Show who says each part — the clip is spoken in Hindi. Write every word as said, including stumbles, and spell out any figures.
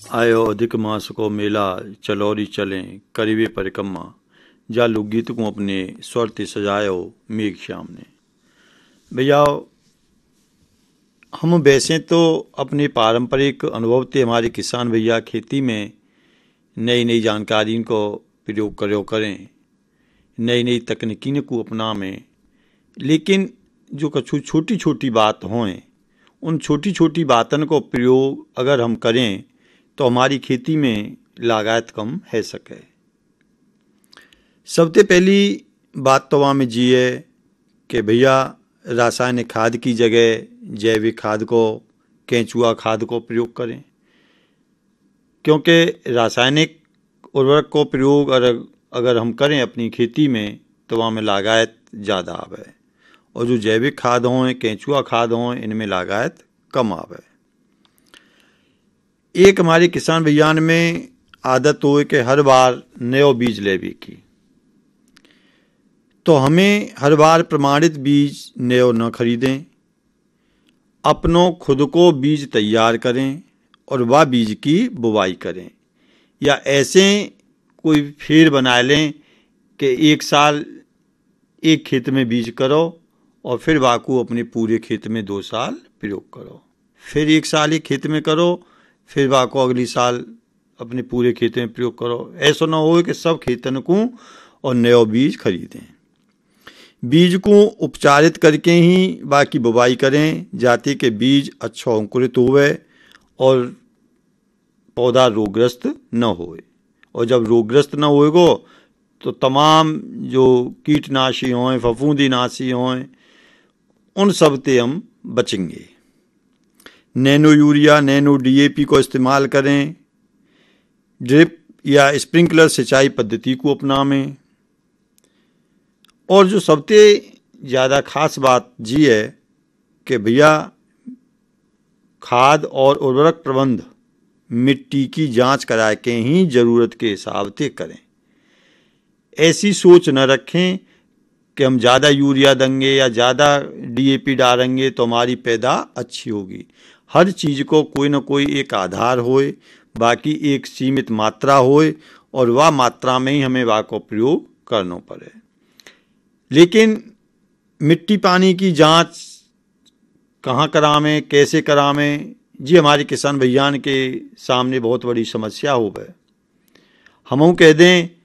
Speaker 1: आयो अधिक मास को मेला चलौरी चलें करीबे परिक्रमा जा लोकगीत को अपने स्वर ते सजायो मेघ श्याम ने। भैया हम वैसे तो अपने पारंपरिक अनुभव ते हमारे किसान भैया खेती में नई नई जानकारी को प्रयोग करो करें, नई नई तकनीकी को अपना में, लेकिन जो कछु छोटी छोटी बात हों उन छोटी छोटी बातन को प्रयोग अगर हम करें तो हमारी खेती में लागत कम है सके। सबसे पहली बात तो वहाँ में जी है कि भैया रासायनिक खाद की जगह जैविक खाद को, केंचुआ खाद को प्रयोग करें, क्योंकि रासायनिक उर्वरक को प्रयोग अगर अगर हम करें अपनी खेती में तो वहाँ में लागत ज़्यादा आवे, और जो जैविक खाद हों, केंचुआ खाद हों, इनमें लागत कम आवे। एक हमारे किसान भैयान में आदत हो कि हर बार नयो बीज लेवे की, तो हमें हर बार प्रमाणित बीज नयो न खरीदें, अपनों खुद को बीज तैयार करें और वह बीज की बुवाई करें, या ऐसे कोई फेर बना लें कि एक साल एक खेत में बीज करो और फिर वाकू अपने पूरे खेत में दो साल प्रयोग करो, फिर एक साल एक खेत में करो, फिर वाको अगली साल अपने पूरे खेत में प्रयोग करो। ऐसा ना हो कि सब खेतन को और नयो बीज खरीदें। बीज को उपचारित करके ही बाकी बुवाई करें, जाते कि बीज अच्छा अंकुरित होवे और पौधा रोगग्रस्त न होए। और जब रोगग्रस्त न होएगो तो तमाम जो कीटनाशी हों, फफूंदीनाशी हों, उन सब से हम बचेंगे। नैनो यूरिया, नैनो डीएपी को इस्तेमाल करें, ड्रिप या स्प्रिंकलर सिंचाई पद्धति को अपनाएं। और जो सबसे ज़्यादा खास बात जी है कि भैया खाद और उर्वरक प्रबंध मिट्टी की जांच करा के ही ज़रूरत के हिसाब से करें। ऐसी सोच न रखें कि हम ज़्यादा यूरिया देंगे या ज़्यादा डीएपी डालेंगे तो हमारी पैदा अच्छी होगी। हर चीज़ को कोई ना कोई एक आधार होए, बाकी एक सीमित मात्रा होए, और वह मात्रा में ही हमें वह को प्रयोग करना पड़े। लेकिन मिट्टी पानी की जांच कहाँ करावें, कैसे करावें, जी हमारे किसान भैयान के सामने बहुत बड़ी समस्या हो गए। हम कह दें